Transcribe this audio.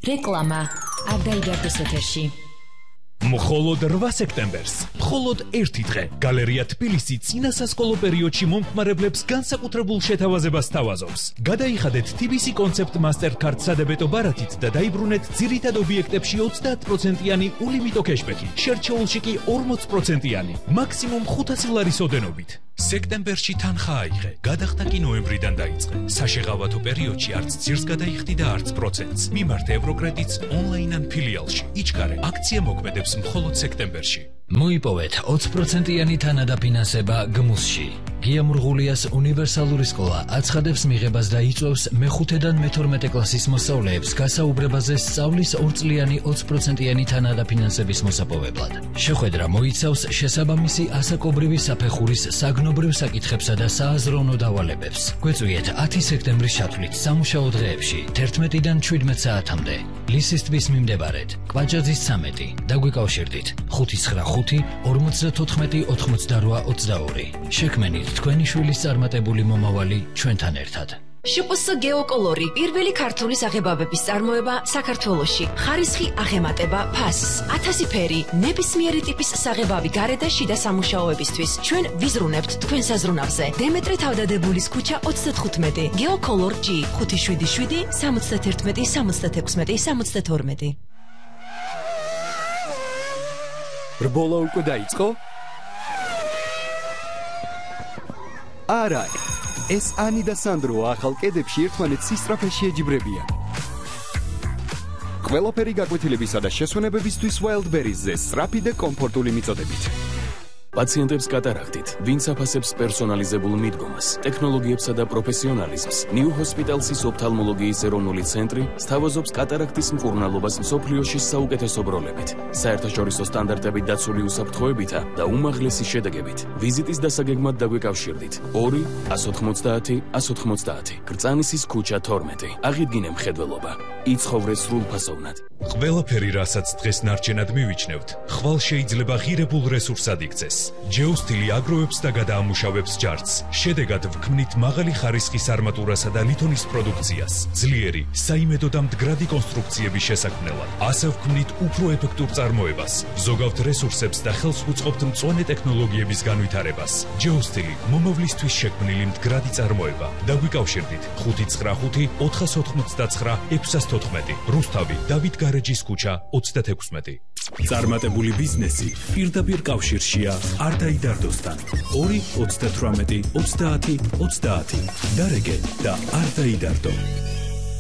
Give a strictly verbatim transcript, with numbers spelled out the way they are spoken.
რეკლამა არ დაიდარდეს ეთერში. მხოლოდ რვა სექტემბერს, მხოლოდ ერთი დღე, გალერეა თბილისი წინა სასკოლო პერიოდში მომხმარებლებს განსაკუთრებულ შეთავაზებას თავაზობს. გადაიხადეთ თი ბი სი კონცეპტ მასტერკარდ სადებეტო ბარათით და დაიბრუნეთ ძირითად ობიექტებში ოცდაათ პროცენტიანი ულიმიტო კეშბექი, შერჩეულში კი ორმოც პროცენტიანი, მაქსიმუმ ხუთასი ლარის ოდენობით. სექტემბერში თანხა აიღე, გადახდა კი ნოემბრიდან დაიწყე. საშეღავათო პერიოდში არც ძირს გადაიხდი და არც პროცენტს. მიმართე ევროკრედიტს ონლაინ ან ფილიალში. იჩქარე, აქცია მოქმედებს მხოლოდ სექტემბერში. მოიპოვეთ ოცი პროცენტიანი თანადაფინანსება გმუსში. გია მურღულიას უნივერსალური სკოლა აცხადებს მიღებას და იწვევს მეხუთედან მეთორმეტე კლასის მოსწავლეებს გასაუბრებაზე სწავლის ორწლიანი ოცი პროცენტიანი თანადაფინანსების მოსაპოვებლად. შეხვედრა მოიცავს შესაბამისი ასაკობრივი საფეხურის საგნობრივ საკითხებსა და სააზროვნო დავალებებს. გვეწვიეთ ათი სექტემბრის ჩათვლით სამუშაო დღეებში თერთმეტიდან შვიდმეტ საათამდე. ლისის ტბის მიმდებარედ, კვაჭაძის ცამეტი. დაგვიკავშირდით ხუთი ცხრა ხუთი ორმოცდათოთხმეტი ოთხმოცდარვა ოცდაორი. შექმენით თქვენი შვილის წარმატებული მომავალი ჩვენთან ერთად. შე პე ეს გეოკოლორი, პირველი ქართული საღებავების წარმოება საქართველოში. ხარისხი აღემატება ფასს. ათასი ფერი, ნებისმიერი ტიპის საღებავი გარე და შიდა სამუშაოებისთვის. ჩვენ ვიზრუნებთ თქვენ საზრუნავზე. დემეტრე თავდადებულის ქუჩა ოცდათხუთმეტი. გეოკოლორ ჯი ხუთი შვიდი შვიდი სამოცდათერთმეტი სამოცდათექვსმეტი სამოცდათორმეტი. რბოლა უკვე დაიწყო? არა, ეს ანი და სანდრო ახალ კედებში ერთმანეთს სისწრაფეში ეჯიბრებიან. ყველაფერი გაკვეთილებისა და შესვენებებისთვის Wildberries-ზე სწრაფი და კომფორტული მიწოდებით. პაციენტებს კატარაქტით, ვინც აფასებს პერსონალიზებულ მიდგომას, ტექნოლოგიებსა და პროფესიონალიზმს, New Hospital-ის ოფთალმოლოგიის ეროვნული ცენტრი სთავაზობს კატარაქტის მკურნალობას მსოფლიოში საუკეთესო ბროლებით, საერთაშორისო სტანდარტებით დაცული უსაფრთხოებითა და უმაღლესი შედეგებით. ვიზიტის დასაგეგმად დაგვიკავშირდით ორი ათას ოცდაათი ათას ოცდაათი. გრწანისის ქუჩა თორმეტი. აღიდგინე მხედველობა. იცხოვრე სრულფასოვნად. ყველაფერი, რასაც დღეს ნარჩენად მივიჩნევთ, ხვალ შეიძლება ღირებულ რესურსად იქცეს. ჯეოსტილი აგროვებს და გადაამუშავებს ჯარცს. შედეგად ვქმნით მაღალი ხარისხის არმატურასა და ლითონის პროდუქციას, ძლიერი, საიმედო და მდგრადი კონსტრუქციების შესაქმნელად. ასე ვქმნით უფრო ეფექტურ წარმოებას, ზოგავთ რესურსებს და ხელს უწყობთ მწვანე ტექნოლოგიების განვითარებას. ჯეოსტილი, მომავლისთვის შექმნილი მდგრადი წარმოება. დაგვიკავშირდით ხუთი ცხრა ხუთი ოთხას ოთხმოცდაცხრა ექვსას თოთხმეტი. რუსთავი, დავით გარეჯის ქუჩა ოცდათექვსმეტი. წარმატებული ბიზნესი პირდაპირ კავშირშია არ დაიდარდოსთან. ორი ოცდათვრამეტი ოცდაათი ოცდაათი. დარეგე და არ დაიდარდო.